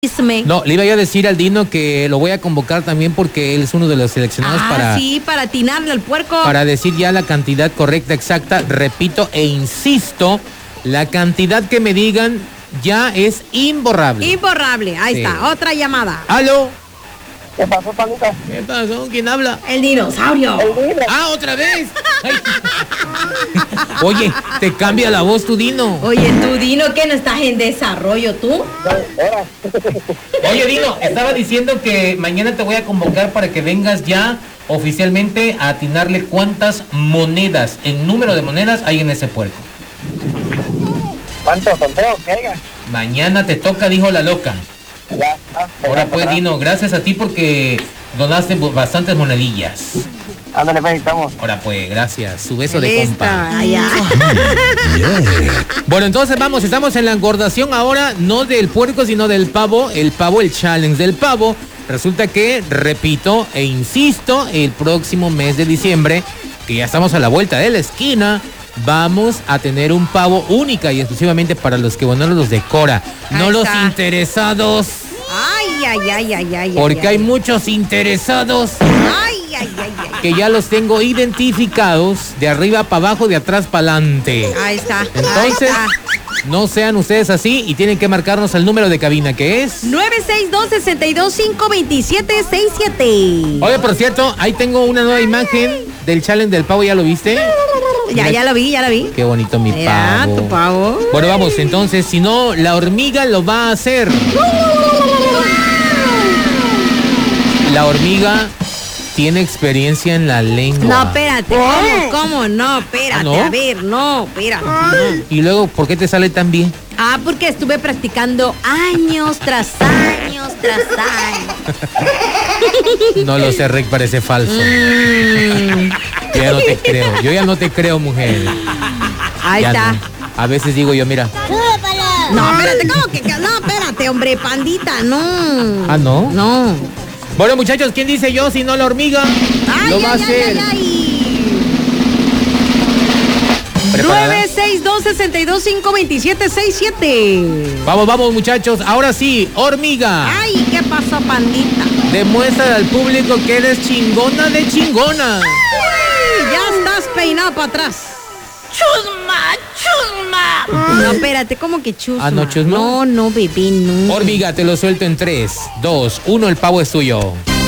No, le iba yo a decir al Dino que lo voy a convocar también porque él es uno de los seleccionados para atinarle al puerco. Para decir ya la cantidad correcta, exacta, repito e insisto, la cantidad que me digan ya es imborrable. Imborrable, ahí está, otra llamada. ¿Aló? ¿Qué pasó, Panita? ¿Qué pasó? ¿Quién habla? El dinosaurio. ¡Ah, otra vez! Ay. Oye, te cambia la voz tu Dino. Oye, tú Dino, que no estás en desarrollo, tú. Oye, Dino, estaba diciendo que mañana te voy a convocar para que vengas ya oficialmente a atinarle cuántas monedas, en número de monedas hay en ese puerco. ¿Cuánto conteo que haya? Mañana te toca, dijo la loca. Ya. Ahora pues, Dino, gracias a ti porque donaste bastantes monedillas. Ándale, pues, estamos. Ahora pues, gracias. Su beso de compa. Allá. Bueno, entonces vamos, estamos en la engordación ahora, no del puerco, sino del pavo. El challenge del pavo. Resulta que, repito e insisto, el próximo mes de diciembre, que ya estamos a la vuelta de la esquina, vamos a tener un pavo única y exclusivamente para los que bueno los decora, no los interesados. Ay. Porque hay muchos interesados. Ay. Que ya los tengo identificados de arriba para abajo, de atrás para adelante. Ahí está. Entonces, no sean ustedes así y tienen que marcarnos el número de cabina, que es 962-625-2767. Oye, por cierto, ahí tengo una nueva imagen del challenge del pavo, ¿ya lo viste? Ya la vi. Qué bonito mi pavo. Tu pavo. Bueno, vamos, entonces, si no, la hormiga lo va a hacer. La hormiga tiene experiencia en la lengua. No, espérate. ¿Cómo? No, espérate. ¿Ah, no? A ver, no, espérate. Y luego, ¿por qué te sale tan bien? Porque estuve practicando años tras años. No lo sé, Rick, parece falso. Yo ya no te creo. Yo ya no te creo, mujer. Ahí Ya está. no. A veces digo yo, mira. No, espérate, ¿cómo que? No, espérate, hombre, pandita, no. ¿Ah, no? No. Bueno, muchachos, ¿quién dice yo si no la hormiga? Lo va a hacer. ¿Preparada? 962-625-2767. Vamos, muchachos. Ahora sí, hormiga. Ay, ¿qué pasó, pandita? Demuestra al público que eres chingona de chingona. Ay, ya estás peinado para atrás. ¡Chusma! No, espérate, ¿cómo que chusma? ¿Ah, no, chusma? No, bebé, no. Hormiga, te lo suelto en 3, 2, 1, el pavo es tuyo.